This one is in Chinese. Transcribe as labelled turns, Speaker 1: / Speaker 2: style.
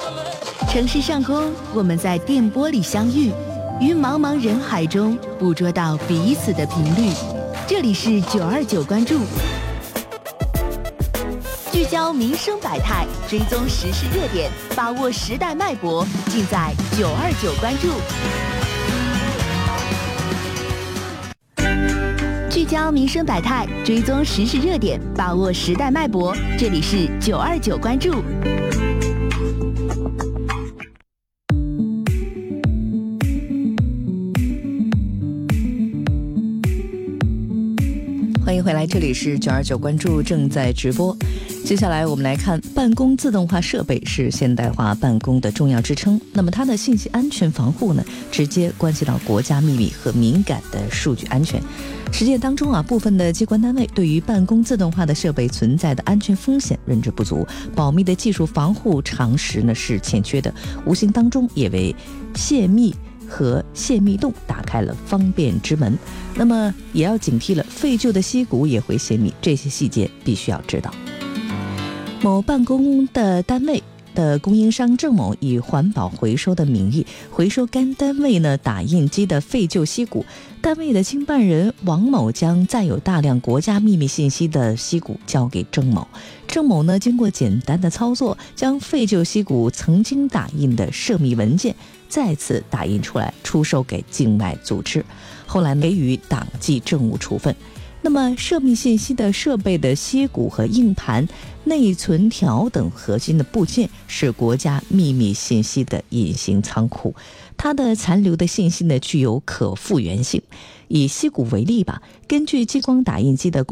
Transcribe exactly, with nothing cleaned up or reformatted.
Speaker 1: 城市上空，我们在电波里相遇，于茫茫人海中捕捉到彼此的频率。这里是九二九关注，聚焦民生百态，追踪时事热点，把握时代脉搏，尽在九二九关注。聚焦民生百态，追踪时事热点，把握时代脉搏。这里是九二九关注。
Speaker 2: 欢迎回来，这里是九二九关注，正在直播。接下来我们来看，办公自动化设备是现代化办公的重要支撑。那么它的信息安全防护呢，直接关系到国家秘密和敏感的数据安全。实践当中啊，部分的机关单位对于办公自动化的设备存在的安全风险认知不足，保密的技术防护常识呢是欠缺的，无形当中也为泄密和泄密洞打开了方便之门。那么也要警惕了，废旧的硒鼓也会泄密，这些细节必须要知道。某办公的单位的供应商郑某以环保回收的名义回收该单位呢打印机的废旧硒鼓，单位的经办人王某将载有大量国家秘密信息的硒鼓交给郑某。郑某呢经过简单的操作，将废旧硒鼓曾经打印的涉密文件再次打印出来，出售给境外组织，后来给予党纪政务处分。那么涉密信息的设备的硒鼓和硬盘、内存条等核心的部件是国家秘密信息的隐形仓库，它的残留的信息呢具有可复原性。以硒鼓为例吧，根据激光打印机的